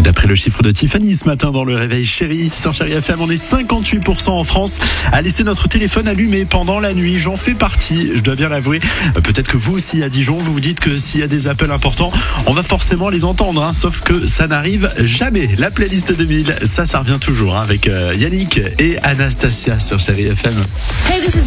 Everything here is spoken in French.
D'après le chiffre de Tiffany ce matin dans le réveil Chéri, sur Chéri FM, on est 58% en France à laisser notre téléphone allumé pendant la nuit. J'en fais partie, je dois bien l'avouer. Peut-être que vous aussi à Dijon, vous vous dites que s'il y a des appels importants, on va forcément les entendre, sauf que ça n'arrive jamais. La playlist 2000, ça revient toujours avec Yannick et Anastasia sur Chéri FM. Hey, this is